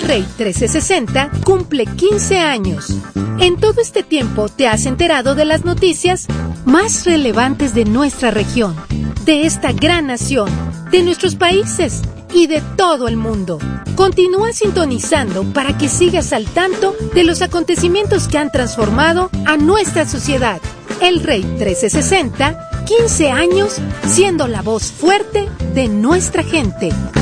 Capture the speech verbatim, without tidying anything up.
Rey trescientos sesenta cumple quince años. En todo este tiempo te has enterado de las noticias más relevantes de nuestra región, de esta gran nación, de nuestros países y de todo el mundo. Continúa sintonizando para que sigas al tanto de los acontecimientos que han transformado a nuestra sociedad. El Rey trescientos sesenta, quince años siendo la voz fuerte de nuestra gente.